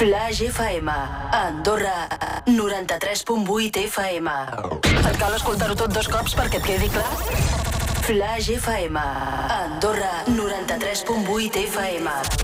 Flash FM, a Andorra, 93.8 FM. Et cal escoltar-ho tot 2 cops perquè et quedi clar? Flash FM, a Andorra, 93.8 FM.